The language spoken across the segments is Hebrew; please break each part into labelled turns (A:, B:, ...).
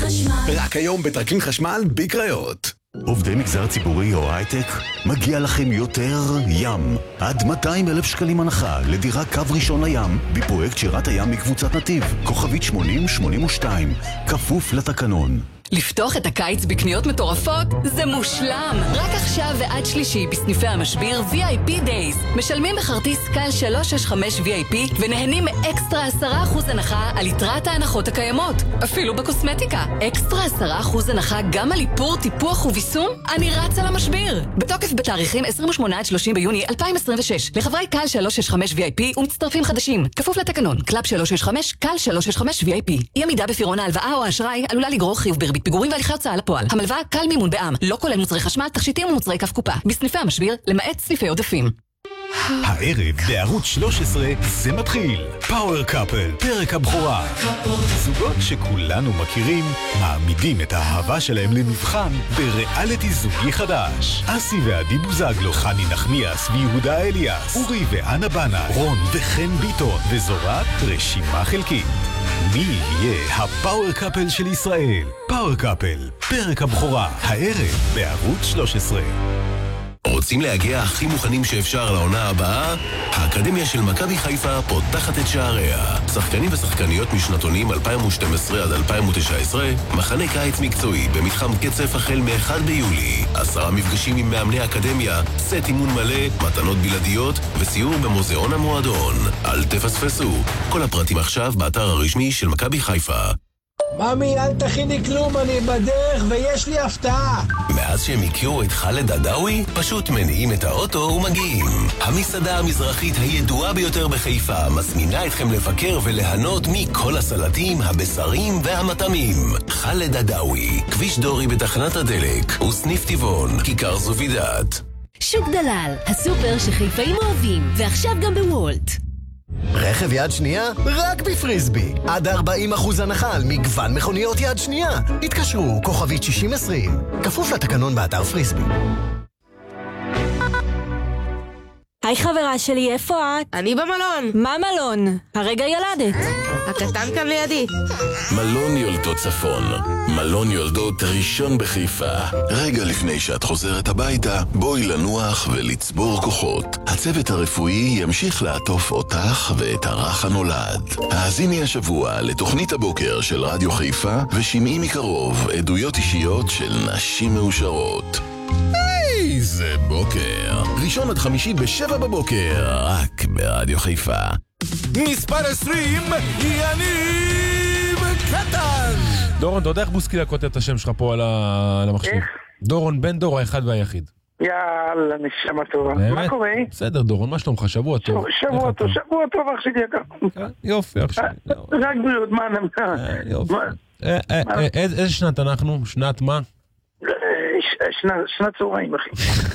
A: חשמל.
B: רק היום בטרקלין חשמל בקריות.
C: עובדי מגזר ציבורי או הייטק, מגיע לכם יותר ים. עד 200,000 שקלים הנחה לדירה קו ראשון לים בפרויקט שירת הים מקבוצת נתיב, כוכבית 8082, כפוף לתקנון.
D: לפתוח את הקיץ בקניות מטורפות? זה מושלם! רק עכשיו ועד שלישי בסניפי המשביר VIP Days. משלמים בכרטיס קל 365 VIP ונהנים מאקסטרה 10% הנחה על יתרת ההנחות הקיימות. אפילו בקוסמטיקה. אקסטרה 10% הנחה גם על איפור, טיפוח וביסום? אני רץ על המשביר! בתוקף בתאריכים 28 עד 30 ביוני 2026. לחברי קל 365 VIP ומצטרפים חדשים. כפוף לתקנון. קלאב 365, קל 365 VIP. אי עמידה בפירעון ההלוואה או האשראי עלולה לגרור חיוב בריבית פיגורים והליכי הוצאה לפועל. המלווה קל מימון בע"מ, לא כולל מוצרי חשמל, תכשיטים ומוצרי כף קופה. בסניפי המשביר, למעט סניפי עודפים.
E: הערב בערוץ 13 זה מתחיל. פאוור קאפל, פרק הבכורה. זוגות שכולנו מכירים מעמידים את האהבה שלהם למבחן בריאליטי זוגי חדש. אסי ועדי בוזגלו, חני נחמיאס ויהודה אליאס, אורי ואנה בנה, רון וחן ביטון, וזו רק רשימה חלקית. מי יהיה הפאוור קאפל של ישראל? פאוור קאפל, פרק הבכורה, הערב בערוץ 13.
F: רוצים להגיע הכי מוכנים שאפשר לעונה הבאה? האקדמיה של מכבי חיפה פותחת את שעריה. שחקנים ושחקניות משנתונים 2012 עד 2019, מחנה קיץ מקצועי במתחם קצף החל מ-1 ביולי. 10 מפגשים עם מאמני האקדמיה, סט אימון מלא, מתנות בלעדיות וסיור במוזיאון המועדון. אל תפספסו. כל הפרטים עכשיו באתר הרשמי של מכבי חיפה.
G: ממי, אל תכיני כלום, אני בדרך ויש לי הפתעה.
F: מאז שהם הכירו את חאלד עדאווי, פשוט מניעים את האוטו ומגיעים. המסעדה המזרחית הידועה ביותר בחיפה מזמינה אתכם לבקר וליהנות מכל הסלטים, הבשרים והמטעמים. חאלד עדאווי, כביש דורי בתחנת הדלק, וסניף טבעון, כיכר זובידת.
H: שוק דלל, הסופר שחיפאים אוהבים, ועכשיו גם בוולט.
I: רכב יד שנייה? רק בפריסבי. עד 40% הנחה על מגוון מכוניות יד שנייה. התקשרו, כוכבית 6020. כפוף לתקנון באתר פריסבי.
H: היי חברה שלי, איפה את?
J: אני במלון.
H: מה מלון? הרגע ילדת.
J: הקטן כאן לידי.
F: מלון יולדות צפון. מלון יולדות ראשון בחיפה. רגע לפני שאת חוזרת הביתה, בואי לנוח ולצבור כוחות. הצוות הרפואי ימשיך לעטוף אותך ואת הרך הנולד. האזיני השבוע לתוכנית הבוקר של רדיו חיפה, ושמעי מקרוב עדויות אישיות של נשים מאושרות. איזה בוקר. ראשון עד חמישי ב7 בבוקר, רק ברדיו חיפה.
E: מספר 20, יניב קטן.
K: דורון, אתה יודע איך בוסקילה כותב את השם שלך פה על המחשב? איך? דורון בן דור, האחד והיחיד.
L: יאללה, נשמה טובה. מה קורה?
K: בסדר, דורון, מה שלומך? שבוע טוב.
L: שבוע טוב, אח שלי יקר.
K: יופי, אח שלי.
L: רק בריאות, מה נמכה?
K: יופי. איזה שנת אנחנו? שנת מה?
L: שנת צהריים, אחי.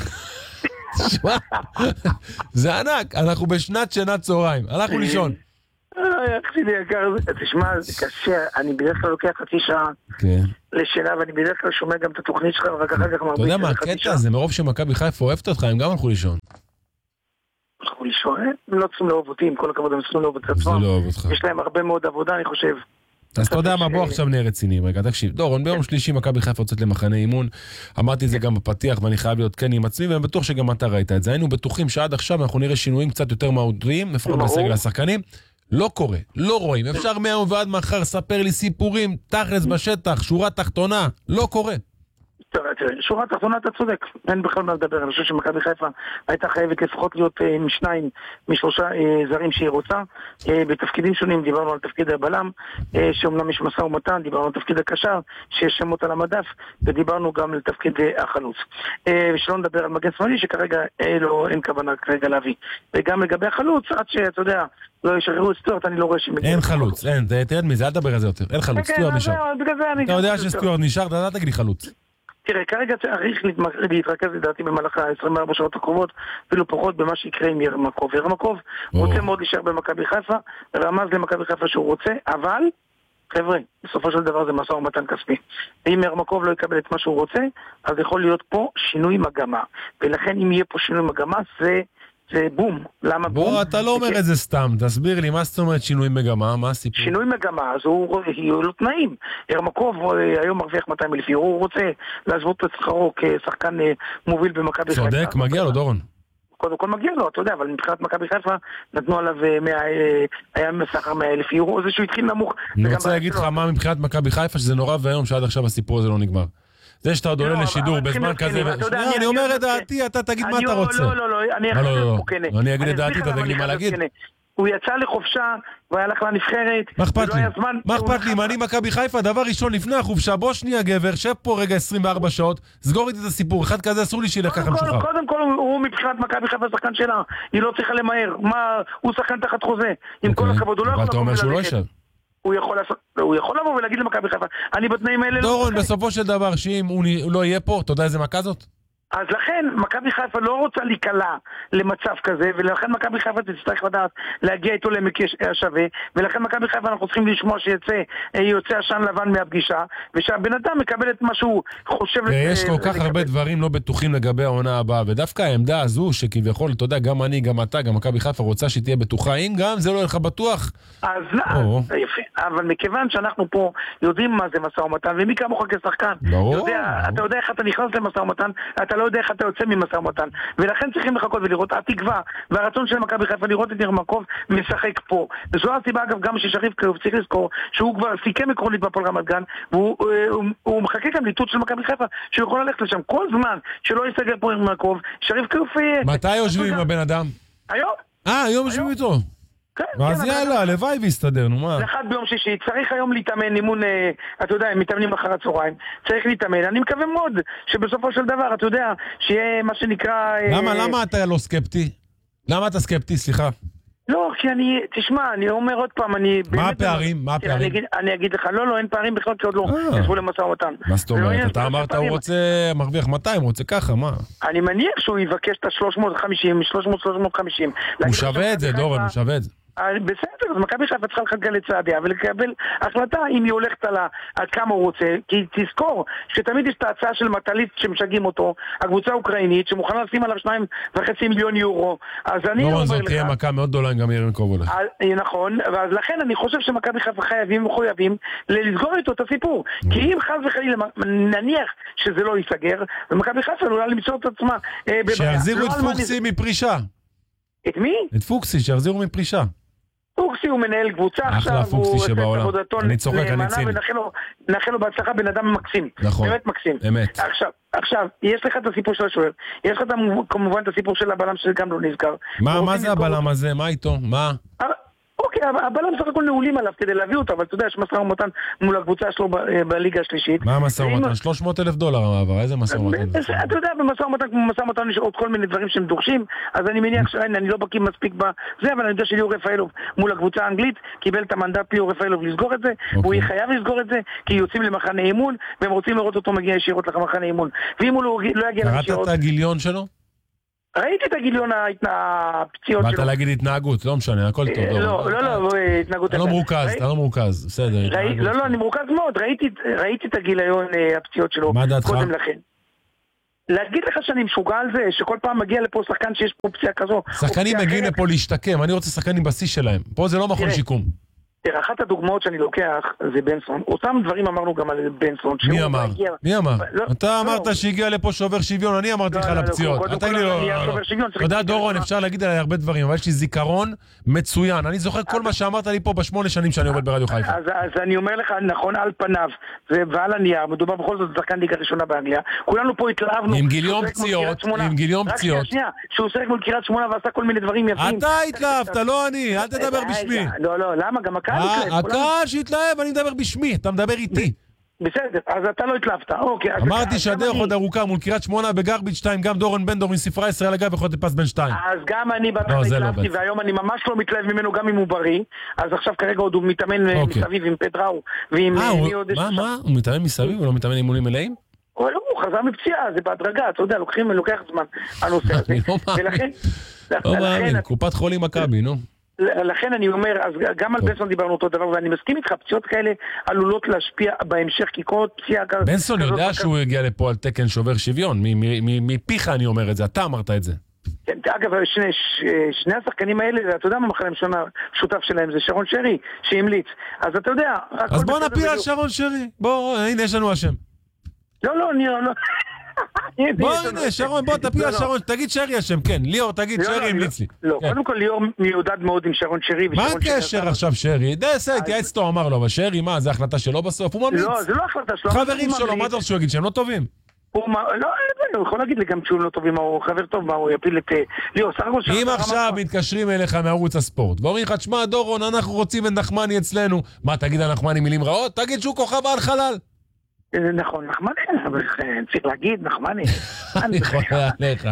K: זה ענק, אנחנו בשנת שנת צהריים. הלכנו לישון.
L: אח שלי יקר, תשמע, זה קשה. אני בדרך כלל לוקח חצי שעה לשינה, ואני בדרך כלל שומע גם את התוכנית שלך, ורק אחר כך
K: אתה יודע מה, הקטע זה מרוב שמכבי חיפה אוהבת אותך, הם גם הלכו לישון.
L: הלכו לישון? הם לא צריכים לאהוב אותי, עם כל הכבוד הם צריכים לאהוב את עצמם. יש להם הרבה מאוד עבודה, אני חושב.
K: אז אתה יודע מה, בוא עכשיו נהיה רציניים. רגע, תקשיב, דורון, ביום שלישי מכבי חיפה יוצאת למחנה אימון, אמרתי את זה גם בפתיח ואני חייב להיות כן עם עצמי, ואני בטוח שגם אתה ראית את זה. היינו בטוחים שעד עכשיו אנחנו נראה שינויים קצת יותר מהותיים, לפחות בסגל השחקנים. לא קורה, לא רואים. אפשר מהיום ועד מחר, ספר לי סיפורים, תכלס בשטח, שורה תחתונה, לא קורה.
L: שורה תחתונה אתה צודק, אין בכלל מה לדבר. אני חושב שמכבי חיפה הייתה חייבת לפחות להיות עם 2 מ3 זרים שהיא רוצה בתפקידים שונים. דיברנו על תפקיד הבלם שאומנם יש משא ומתן, דיברנו על תפקיד הקשר שיש שמות על המדף, ודיברנו גם על תפקיד החלוץ, ושלא נדבר על מגן שמאלי שכרגע אין כוונה כרגע להביא. וגם לגבי החלוץ, עד שאתה יודע לא ישחררו את סטוארט, אני לא רואה שמגיע.
K: אין חלוץ, אין, תרד מזה, אל תדבר על זה יותר. אין חלוץ, סטוארט נשאר. אתה יודע שסטוארט נשאר, אתה תגיד לי חלוץ.
L: תראה, כרגע צריך להתרכז לדעתי במהלך ה-24 שעות הקרובות, אפילו פחות במה שיקרה עם ירמקוב. ירמקוב רוצה מאוד להישאר במכבי חיפה, רמז למכבי חיפה שהוא רוצה, אבל, חבר'ה, בסופו של דבר זה משא ומתן כספי. ואם ירמקוב לא יקבל את מה שהוא רוצה, אז יכול להיות פה שינוי מגמה. ולכן אם יהיה פה שינוי מגמה, זה זה בום. למה בום?
K: בוא, אתה לא אומר את זה סתם, תסביר לי, מה זאת אומרת שינוי מגמה? מה הסיפור?
L: שינוי מגמה, אז יהיו לו תנאים. ירמקוב היום מרוויח 200,000 יורו, הוא רוצה להשוות את שכרו כשחקן מוביל במכבי חיפה.
K: צודק, מגיע לו דורון.
L: קודם כל מגיע לו, אתה יודע, אבל מבחינת מכבי חיפה נתנו עליו היה מסחר 100,000 יורו, זה שהוא התחיל נמוך.
K: אני רוצה להגיד לך מה מבחינת מכבי חיפה, שזה נורא והיום שעד עכשיו הסיפור הזה לא נגמר. זה שאתה עוד עולה לשידור בזמן כזה, אני אומר את דעתי, אתה תגיד מה אתה רוצה.
L: לא,
K: אני אגיד את דעתי, אתה תגיד מה להגיד.
L: הוא יצא לחופשה, והוא הלך לנבחרת.
K: מה אכפת לי? מה אכפת לי? אם אני מכבי חיפה, דבר ראשון לפני החופשה, בוא שנייה גבר, שב פה רגע 24 שעות, סגור איתי את הסיפור, אחד כזה אסור לי שילקח המשוחרר.
L: קודם כל הוא מבחינת מכבי חיפה שחקן שלה, היא לא צריכה למהר, הוא שחקן תחת חוזה, עם כל הכבוד, הוא לא יכול
K: אבל אתה אומר שהוא לא ישב.
L: הוא יכול לבוא ולהגיד למכבי חיפה, אני בתנאים האלה לא...
K: דורון, בסופו של דבר, שאם הוא לא יהיה פה, אתה יודע איזה מכה זאת?
L: אז לכן, מכבי חיפה לא רוצה להיקלע למצב כזה, ולכן מכבי חיפה תצטרך לדעת להגיע איתו לעמק השווה, ולכן מכבי חיפה אנחנו צריכים לשמוע שיוצא עשן לבן מהפגישה, ושהבן אדם מקבל את מה שהוא חושב...
K: ויש כל כך הרבה דברים לא בטוחים לגבי העונה הבאה, ודווקא העמדה הזו, שכביכול, אתה יודע, גם אני, גם אתה, גם מכבי חיפה רוצה שתהיה בטוחה, אם גם זה לא יהיה לך בטוח.
L: אז יפה, אבל מכיוון שאנחנו פה יודעים מה זה משא ומתן, ומי כמוך כשחקן, אתה יודע איך אתה נכנס למשא ומתן, אתה לא יודע איך אתה יוצא ממשא ומתן, ולכן צריכים לחכות ולראות התקווה והרצון של מכבי חיפה לראות את ירמקוב משחק פה. וזו הסיבה אגב גם ששריף קרוב צריך לזכור שהוא כבר סיכם עקרונית בפועל רמת גן, והוא מחכה גם ליטוט של מכבי חיפה שהוא יכול ללכת לשם כל זמן שלא יסגר פה ירמקוב. שריף קרוב...
K: מתי יושבים עם הבן אדם?
L: היום.
K: היום יושבים איתו? אז יאללה, לוואי והסתדר, נו מה?
L: זה אחד ביום שישי, צריך היום להתאמן אימון, אתה יודע, מתאמנים אחר הצהריים, צריך להתאמן, אני מקווה מאוד שבסופו של דבר, אתה יודע, שיהיה מה שנקרא...
K: למה אתה לא סקפטי? למה אתה סקפטי, סליחה?
L: לא, כי תשמע, אני אומר עוד פעם,
K: מה הפערים? מה הפערים?
L: אני אגיד לך, לא, אין פערים בכלל, כי עוד לא ישבו למשא ומתן.
K: מה זאת אומרת? אתה אמרת, הוא רוצה, מרוויח 200, הוא רוצה ככה, מה?
L: אני מניח שהוא יבקש את ה-350.
K: הוא שווה את זה, דורון, הוא שווה את זה.
L: בסדר, אז מכבי חיפה צריכה לחכות לצעדיה ולקבל החלטה אם היא הולכת על כמה הוא רוצה, כי תזכור שתמיד יש את ההצעה של מטליסט שמשגעים אותו, הקבוצה האוקראינית שמוכנה לשים עליו 2.5 מיליון יורו. אז אני אומר לך...
K: לא, זאת תהיה מכה מאוד גדולה גם ירמקוב הולך.
L: נכון, ואז לכן אני חושב שמכבי חיפה מחויבים לסגור איתו את הסיפור, כי אם חס וחלילה נניח שזה לא ייסגר, ומכבי חיפה עלולה למצוא את עצמה...
K: שיחזירו את פוקסי מפרישה.
L: את מי?
K: את פוקסי, שיחזירו מפרישה.
L: פוקסי הוא מנהל קבוצה
K: עכשיו, הוא עושה את עבודתו נאמנה,
L: ונאחל לו בהצלחה, בן אדם מקסים.
K: נכון,
L: באמת מקסים.
K: אמת.
L: עכשיו, יש לך את הסיפור של השוער, יש לך כמובן את הסיפור של הבלם שגם לא נזכר.
K: מה זה הבלם הזה? מה איתו? מה?
L: אוקיי, הבלם סך הכל נעולים עליו כדי להביא אותו, אבל אתה יודע, יש משא ומתן מול הקבוצה שלו בליגה השלישית.
K: מה המשא ומתן? $300,000 המעבר, איזה משא ומתן?
L: אתה יודע, במשא ומתן יש עוד כל מיני דברים שהם דורשים, אז אני מניח שאני לא בקיא מספיק בזה, אבל אני יודע שליאור רפאלוב מול הקבוצה האנגלית, קיבל את המנדט ליאור רפאלוב לסגור את זה, והוא יהיה חייב לסגור את זה, כי יוצאים למחנה אימון, והם רוצים לראות אותו מגיע ישירות למחנה אימון. ואם הוא לא יגיע
K: קראת את הגיליון שלו?
L: ראיתי את הגיליון הפציעות שלו.
K: באת להגיד התנהגות, לא משנה, הכל טוב.
L: לא, התנהגות...
K: אתה לא מרוכז, בסדר.
L: לא, אני מרוכז מאוד, ראיתי את הגיליון הפציעות שלו.
K: מה דעתך?
L: קודם לכן. להגיד לך שאני משוגע על זה, שכל פעם מגיע לפה שחקן שיש פה פציעה כזו.
K: שחקנים מגיעים לפה להשתקם, אני רוצה שחקנים בשיא שלהם. פה זה לא מכון שיקום.
L: אחת הדוגמאות שאני לוקח זה בנסון. אותם דברים אמרנו גם על בנסון.
K: מי אמר? אתה אמרת שהגיע לפה שובר שוויון, אני אמרתי לך לפציעות. אתה יודע דורון, אפשר להגיד עליי הרבה דברים, אבל יש לי זיכרון מצוין. אני זוכר כל מה שאמרת לי פה ב8 שנים שאני עובד ברדיו חיפה.
L: אז אני אומר לך, נכון על פניו ועל הנייר, מדובר בכל זאת שחקן ליגה ראשונה באנגליה. כולנו פה התלהבנו.
K: עם גיליון פציעות.
L: שהוא שחק מול קריית שמונה ועשה כל מיני דברים יפים.
K: אתה התלהבת, לא אני, אל תדבר בשמי.
L: לא, למה? גם
K: הקהל שהתלהב, אני מדבר בשמי, אתה מדבר איתי.
L: בסדר, אז אתה לא התלהבת.
K: אמרתי שהדרך עוד ארוכה מול קריית שמונה בגרביץ' 2, גם דורון בן דור מספרי ישראל אגב יכול לטפס בין 2.
L: אז גם אני בהתחלה התלהבתי, והיום אני ממש לא מתלהב ממנו גם אם הוא בריא, אז עכשיו כרגע עוד הוא מתאמן מסביב עם פדראו ועם...
K: מה? הוא מתאמן מסביב? הוא לא מתאמן אימונים מלאים?
L: הוא חזר מפציעה, זה בהדרגה, אתה יודע, לוקח זמן הנושא הזה. ולכן...
K: לא מאמין, קופת חולים מכבי, נו.
L: לכן אני אומר, אז גם על בנסון דיברנו אותו דבר, ואני מסכים איתך, פציעות כאלה עלולות להשפיע בהמשך, כי כל פציעה...
K: בנסון יודע שהוא הגיע לפה על תקן שובר שוויון, מפיך אני אומר את זה, אתה אמרת את זה.
L: כן, אגב, שני השחקנים האלה, אתה יודע מה מחנה שותף שלהם, זה שרון שרי, שהמליץ. אז אתה יודע...
K: אז בוא נפיל על שרון שרי. בוא, הנה, יש לנו השם.
L: לא, ניר, לא.
K: בוא, הנה, שרון, בוא, תפיל על שרון, תגיד שרי השם, כן. ליאור, תגיד שרי המליץ לי.
L: לא, קודם כל ליאור מיודד מאוד עם שרון שרי.
K: מה הקשר עכשיו שרי? התייעץ אותו, אמר לו, אבל שרי, מה, זה החלטה שלו בסוף? הוא ממליץ.
L: לא, זה לא החלטה שלו.
K: חברים שלו, מה אתה רוצה שהוא יגיד, שהם לא טובים?
L: הוא יכול להגיד לי גם שהוא לא טוב, הוא חבר טוב, מה הוא יפיל את ליאור.
K: אם עכשיו מתקשרים אליך מערוץ הספורט ואומרים לך, תשמע דורון, אנחנו רוצים את נחמני אצלנו, מה, תגיד על נחמני מילים רעות? תגיד שהוא כוכב על חלל.
L: נכון, נחמני, צריך להגיד נחמני.
K: אני חולה עליך.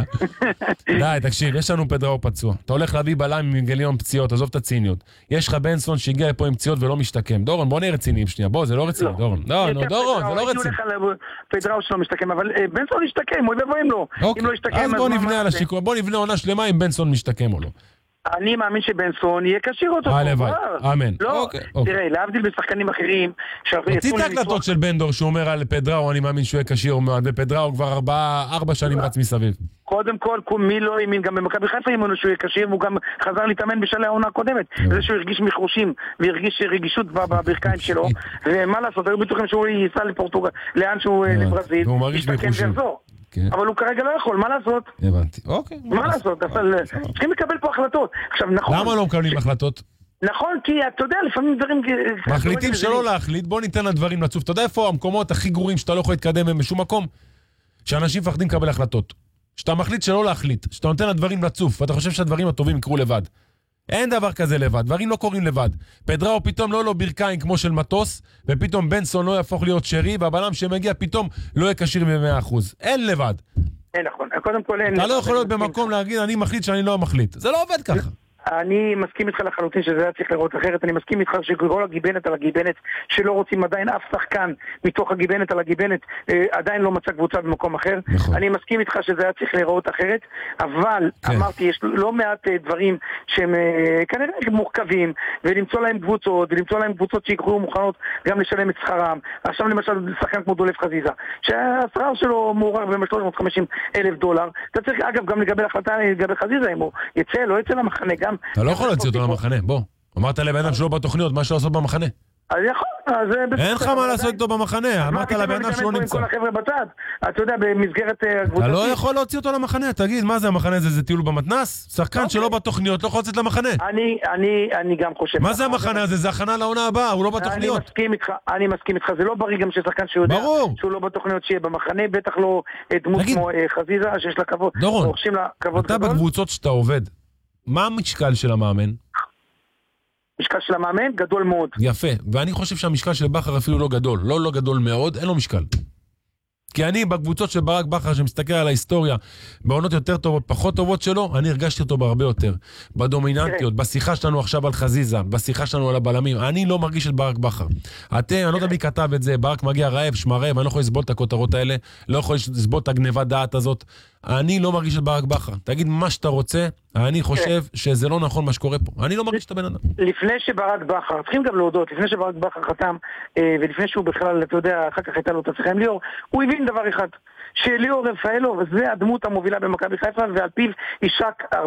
K: די, תקשיב, יש לנו פדראו פצוע. אתה הולך להביא בלם עם גליון פציעות, עזוב את הציניות. יש לך בנסון שהגיע לפה עם פציעות ולא משתקם. דורון, בוא נהיה רציניים שנייה. בוא, זה לא רציני, דורון. לא, דורון, זה לא רציני.
L: פדראו שלא משתקם, אבל בנסון משתקם, הוא יבוא אם לא.
K: אז בוא נבנה על השיקול, בוא נבנה עונה שלמה אם בנסון משתקם או לא.
L: אני מאמין שבנסון יהיה קשיר אותו.
K: הלוואי, אמן.
L: לא, תראה, להבדיל בשחקנים אחרים...
K: תוציא את ההקלטות של בן דור שהוא אומר על פדראו, אני מאמין שהוא יהיה קשיר מאוד, ופדראו כבר 4 שנים רץ מסביב.
L: קודם כל, מי לא האמין, גם במכבי חיפה האמינו שהוא יהיה קשיר, והוא גם חזר להתאמן בשלהי העונה הקודמת. זה שהוא הרגיש מחרושים, והרגיש רגישות בברכיים שלו, ומה לעשות, היו בטוחים שהוא ייסע לפורטוגל, לאן שהוא לברזיל, ישתקם ויחזור. אבל הוא כרגע לא יכול, מה לעשות?
K: הבנתי, אוקיי.
L: מה לעשות? צריכים לקבל פה החלטות. עכשיו, נכון...
K: למה לא מקבלים החלטות?
L: נכון, כי אתה יודע, לפעמים דברים...
K: מחליטים שלא להחליט, בוא ניתן לדברים לצוף. אתה יודע איפה המקומות הכי גרועים שאתה לא יכול להתקדם בהם בשום מקום? שאנשים מפחדים לקבל החלטות. שאתה מחליט שלא להחליט, שאתה נותן לדברים לצוף, ואתה חושב שהדברים הטובים יקרו לבד. אין דבר כזה לבד, דברים לא קורים לבד. פדראו פתאום לא ברכיים כמו של מטוס, ופתאום בנסון לא יהפוך להיות שרי, והבלם שמגיע פתאום לא יהיה קשיר ב100%. אין לבד.
L: אין נכון, קודם כל אין...
K: אתה לא יכול להיות במקום להגיד, אני מחליט שאני לא מחליט. זה לא עובד ככה.
L: אני מסכים איתך לחלוטין שזה היה צריך לראות אחרת, אני מסכים איתך שכל הגיבנת על הגיבנת שלא רוצים עדיין אף שחקן מתוך הגיבנת על הגיבנת עדיין לא מצא קבוצה במקום אחר. אני מסכים איתך שזה היה צריך לראות אחרת, אבל אמרתי יש לא מעט דברים שהם כנראה מורכבים, ולמצוא להם קבוצות שיקחו מוכנות גם לשלם את שכרם. עכשיו למשל שחקן כמו דולף חזיזה שהשכר שלו מעורר ב$350,000. אתה צריך אגב גם לקבל החלטה לגבי חזיזה אם הוא יצא לא יצא למחנה גם.
K: אתה לא יכול להוציא אותו למחנה, בוא. אמרת לבן אדם שלו בתוכניות, מה שאתה לעשות במחנה.
L: אז יכול, אז...
K: אין לך מה לעשות איתו במחנה, אמרת לבן אדם שלו נמצא.
L: כל החבר'ה בצד, אתה יודע, במסגרת הקבוצה...
K: אתה לא יכול להוציא אותו למחנה, תגיד, מה זה המחנה הזה, זה טיול במתנס? שחקן שלו בתוכניות, לא יכול לצאת למחנה.
L: אני גם חושב...
K: מה זה המחנה הזה? זה הכנה לעונה הבאה, הוא לא בתוכניות.
L: אני מסכים איתך, זה לא בריא גם ששחקן שיודע שהוא לא בתוכניות שיהיה במחנה, בטח לא דמות כמו חזיזה, שיש לה כבוד.
K: דורון, אתה בקבוצות שאתה עובד, מה המשקל של המאמן?
L: משקל של המאמן גדול מאוד.
K: יפה, ואני חושב שהמשקל של בכר אפילו לא גדול, לא גדול מאוד, אין לו משקל. כי אני בקבוצות של ברק בכר שמסתכל על ההיסטוריה, בעונות יותר טובות, פחות טובות שלו, אני הרגשתי אותו בהרבה יותר. בדומיננטיות, בשיחה שלנו עכשיו על חזיזה, בשיחה שלנו על הבלמים, אני לא מרגיש את ברק בכר. אני לא יודע מי כתב את זה, ברק מגיע רעב, שמה רעב, אני לא יכול לסבול את הכותרות האלה, לא יכול לסבול את הגניבת דעת הזאת. אני לא מרגיש את ברק בכר. תגיד מה שאתה רוצה, אני חושב שזה לא נכון מה שקורה פה. אני לא מרגיש את הבן אדם.
L: לפני שברק בכר, צריכים גם להודות, לפני שברק בכר חתם, ולפני שהוא בכלל, אתה יודע, אחר כך הייתה לו את השיחה עם ליאור, הוא הבין דבר אחד, שליאור רפאלוב זה הדמות המובילה במכבי חיפה, ועל פיו יישק